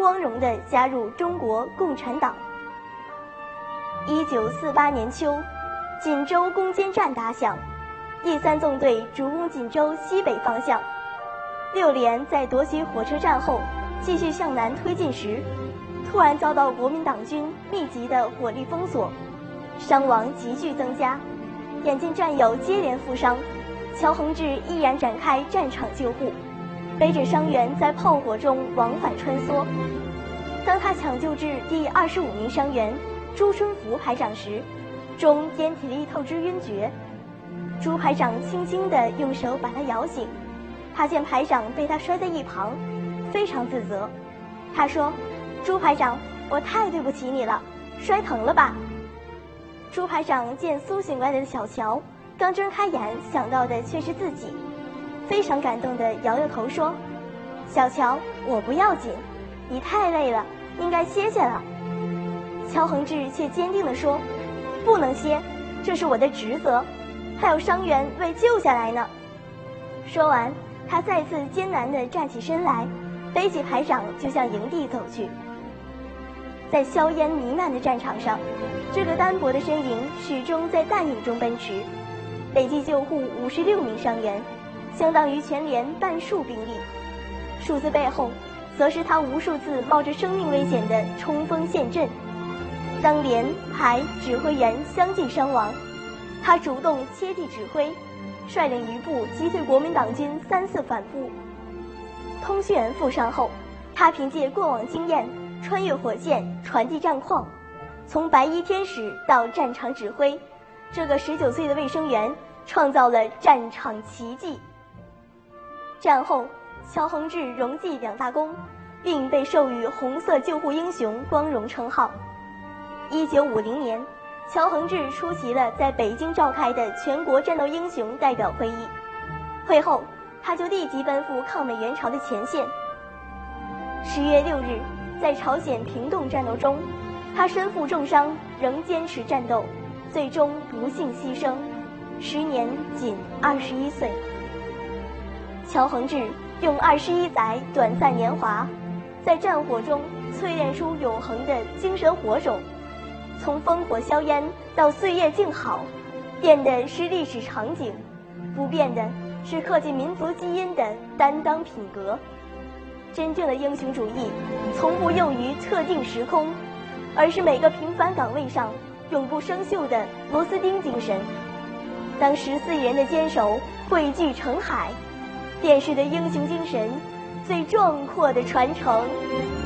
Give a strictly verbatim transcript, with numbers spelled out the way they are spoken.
光荣地加入中国共产党。一九四八年秋，锦州攻坚战打响，第三纵队主攻锦州西北方向。六连在夺取火车站后，继续向南推进时，突然遭到国民党军密集的火力封锁，伤亡急剧增加。眼见战友接连负伤，乔宏志毅然展开战场救护，背着伤员在炮火中往返穿梭。当他抢救至第二十五名伤员朱春福排长时，中烟体力透支晕厥。朱排长轻轻地用手把他摇醒，他见排长被他摔在一旁，非常自责。他说：“朱排长，我太对不起你了，摔疼了吧？”朱排长见苏醒过来的小乔，刚睁开眼想到的却是自己，非常感动地摇摇头说：“小乔，我不要紧，你太累了，应该歇歇了。”乔宏志却坚定地说：“不能歇，这是我的职责，还有伤员未救下来呢。”说完，他再次艰难地站起身来，背起排长就向营地走去。在硝烟弥漫的战场上，这个单薄的身影始终在弹雨中奔驰，累计救护五十六名伤员，相当于全连半数兵力。数字背后，则是他无数次冒着生命危险的冲锋陷阵。当连排指挥员相继伤亡，他主动切地指挥，率领余部击退国民党军三次反扑。通讯员负伤后，他凭借过往经验，穿越火线传递战况，从白衣天使到战场指挥，这个十九岁的卫生员创造了战场奇迹。战后，乔宏志荣记两大功，并被授予红色救护英雄光荣称号。一九五零年，乔宏志出席了在北京召开的全国战斗英雄代表会议，会后他就立即奔赴抗美援朝的前线。十月六日，在朝鲜平洞战斗中，他身负重伤，仍坚持战斗，最终不幸牺牲，时年仅二十一岁。乔宏志用二十一载短暂年华，在战火中淬炼出永恒的精神火种，从烽火硝烟到岁月静好，变的是历史场景，不变的是刻进民族基因的担当品格。真正的英雄主义从不囿于特定时空，而是每个平凡岗位上永不生锈的螺丝钉精神。当十四亿人的坚守汇聚成海，便是对英雄精神最壮阔的传承。